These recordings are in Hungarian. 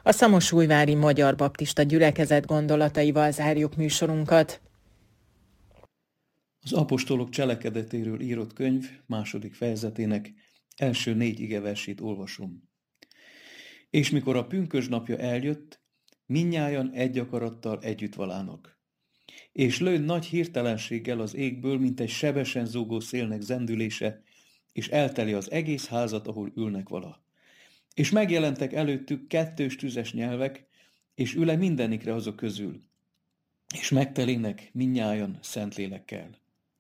A szamosújvári Magyar Baptista Gyülekezet gondolataival zárjuk műsorunkat. Az apostolok cselekedetéről írott könyv 2. fejezetének első 4 igeversét olvasom. És mikor a pünkösd napja eljött, mindnyájan egy akarattal együtt valának. És lőn nagy hirtelenséggel az égből, mint egy sebesen zúgó szélnek zendülése, és elteli az egész házat, ahol ülnek vala. És megjelentek előttük 2 tüzes nyelvek, és üle mindenikre azok közül, és megtelének mindnyájan Szentlélekkel.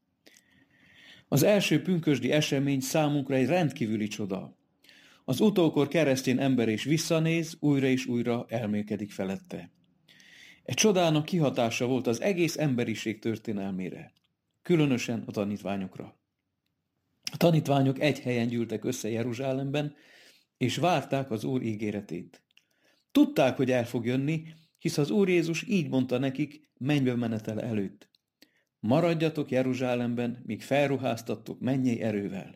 Az első pünkösdi esemény számunkra egy rendkívüli csoda. Az utókor keresztény ember is visszanéz, újra és újra elmélkedik felette. Egy csodának kihatása volt az egész emberiség történelmére, különösen a tanítványokra. A tanítványok egy helyen gyűltek össze Jeruzsálemben, és várták az Úr ígéretét. Tudták, hogy el fog jönni, hisz az Úr Jézus így mondta nekik mennybe menetele előtt. Maradjatok Jeruzsálemben, míg felruháztattok mennyei erővel.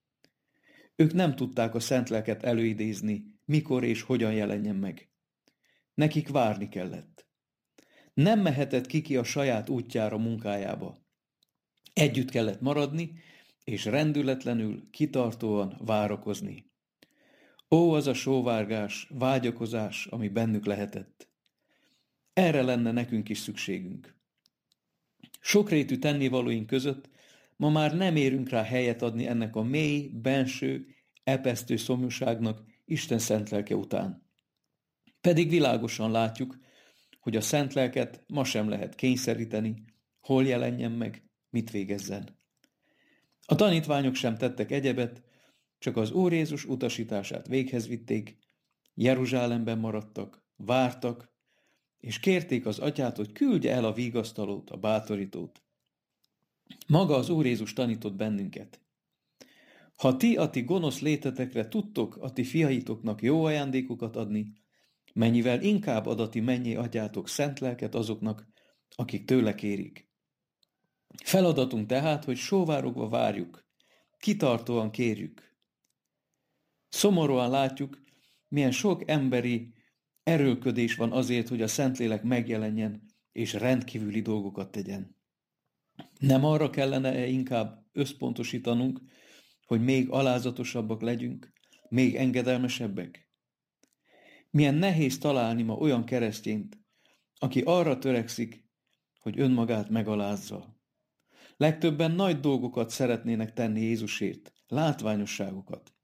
Ők nem tudták a szent lelket előidézni, mikor és hogyan jelenjen meg. Nekik várni kellett. Nem mehetett ki a saját útjára, munkájába. Együtt kellett maradni, és rendületlenül, kitartóan várakozni. Ó, az a sóvárgás, vágyakozás, ami bennük lehetett. Erre lenne nekünk is szükségünk. Sokrétű tennivalóink között ma már nem érünk rá helyet adni ennek a mély, benső, epesztő szomjúságnak Isten szent lelke után. Pedig világosan látjuk, hogy a szent lelket ma sem lehet kényszeríteni, hol jelenjen meg, mit végezzen. A tanítványok sem tettek egyebet, csak az Úr Jézus utasítását véghez vitték, Jeruzsálemben maradtak, vártak, és kérték az atyát, hogy küldje el a vigasztalót, a bátorítót. Maga az Úr Jézus tanított bennünket. Ha ti a ti gonosz létetekre tudtok a ti fiaitoknak jó ajándékokat adni, mennyivel inkább ad a ti mennyei atyátok szent lelket azoknak, akik tőle kérik. Feladatunk tehát, hogy sóvárogva várjuk, kitartóan kérjük. Szomorúan látjuk, milyen sok emberi erőlködés van azért, hogy a Szentlélek megjelenjen és rendkívüli dolgokat tegyen. Nem arra kellene inkább összpontosítanunk, hogy még alázatosabbak legyünk, még engedelmesebbek? Milyen nehéz találni ma olyan keresztényt, aki arra törekszik, hogy önmagát megalázza. Legtöbben nagy dolgokat szeretnének tenni Jézusért, látványosságokat.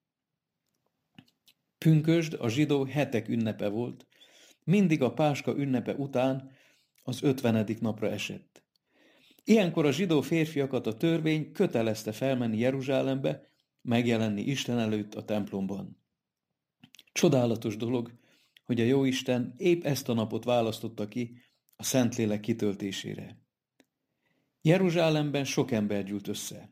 Pünkösd a zsidó hetek ünnepe volt, mindig a Páska ünnepe után az 50. napra esett. Ilyenkor a zsidó férfiakat a törvény kötelezte felmenni Jeruzsálembe, megjelenni Isten előtt a templomban. Csodálatos dolog, hogy a Jóisten épp ezt a napot választotta ki a Szentlélek kitöltésére. Jeruzsálemben sok ember gyűlt össze.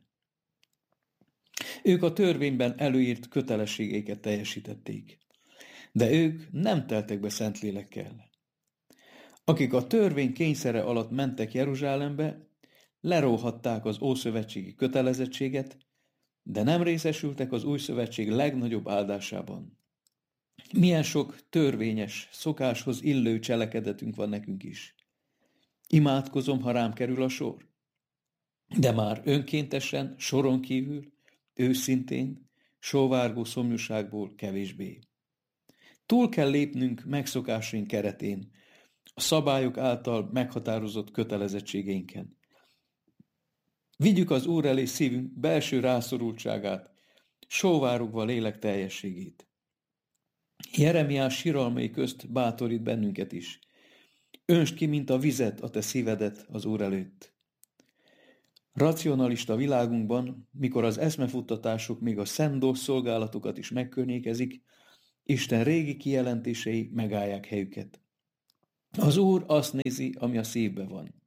Ők a törvényben előírt kötelességeiket teljesítették, de ők nem teltek be Szentlélekkel. Akik a törvény kényszere alatt mentek Jeruzsálembe, leróhatták az ószövetségi kötelezettséget, de nem részesültek az új szövetség legnagyobb áldásában. Milyen sok törvényes, szokáshoz illő cselekedetünk van nekünk is. Imádkozom, ha rám kerül a sor. De már önkéntesen, soron kívül, őszintén, sóvárgó szomjúságból kevésbé. Túl kell lépnünk megszokásaink keretén, a szabályok által meghatározott kötelezettségeinken. Vigyük az Úr elé szívünk belső rászorultságát, sóvárogva lélek teljességét. Jeremiás siralmai közt bátorít bennünket is. Öntsd ki, mint a vizet a te szívedet az Úr előtt. Racionalista világunkban, mikor az eszmefuttatások még a szent szolgálatokat is megkörnyékezik, Isten régi kijelentései megállják helyüket. Az Úr azt nézi, ami a szívben van.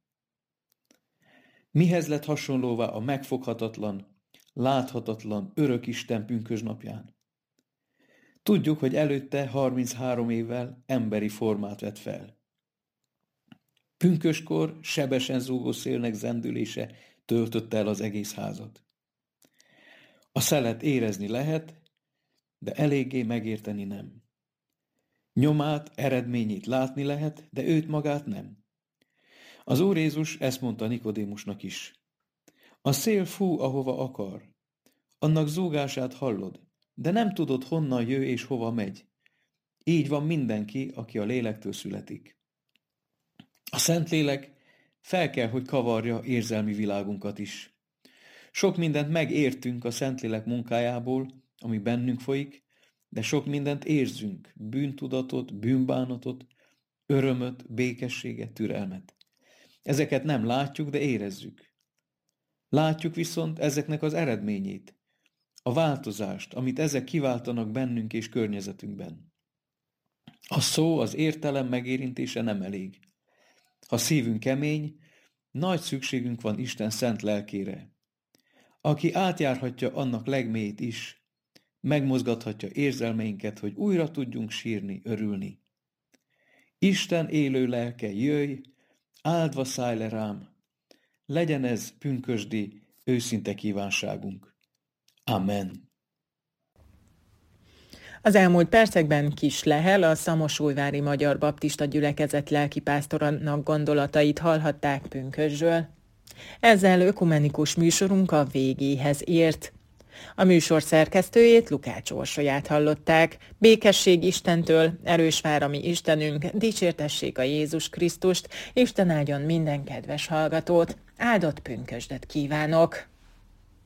Mihez lett hasonlóvá a megfoghatatlan, láthatatlan, örök Isten pünkösdnapján? Tudjuk, hogy előtte 33 évvel emberi formát vett fel. Pünköskor sebesen zúgó szélnek zendülése töltötte el az egész házat. A szelet érezni lehet, de eléggé megérteni nem. Nyomát, eredményét látni lehet, de őt magát nem. Az Úr Jézus ezt mondta Nikodémusnak is. A szél fúj, ahova akar. Annak zúgását hallod, de nem tudod, honnan jön és hova megy. Így van mindenki, aki a lélektől születik. A Szentlélek fel kell, hogy kavarja érzelmi világunkat is. Sok mindent megértünk a Szentlélek munkájából, ami bennünk folyik, de sok mindent érzünk, bűntudatot, bűnbánatot, örömöt, békességet, türelmet. Ezeket nem látjuk, de érezzük. Látjuk viszont ezeknek az eredményét, a változást, amit ezek kiváltanak bennünk és környezetünkben. A szó, az értelem megérintése nem elég. Ha szívünk kemény, nagy szükségünk van Isten szent lelkére, aki átjárhatja annak legmélyét is, megmozgathatja érzelmeinket, hogy újra tudjunk sírni, örülni. Isten élő lelke, jöjj, áldva szállj le rám, legyen ez pünkösdi, őszinte kívánságunk. Amen. Az elmúlt percekben Kiss Lehel, a Szamosújvári Magyar Baptista Gyülekezet lelkipásztorának gondolatait hallhatták pünkösdről. Ezzel ökumenikus műsorunk a végéhez ért. A műsor szerkesztőjét, Lukács Orsolyát hallották. Békesség Istentől, erős vár a mi Istenünk, dicsértessék a Jézus Krisztust, Isten áldjon minden kedves hallgatót. Áldott pünkösdet kívánok!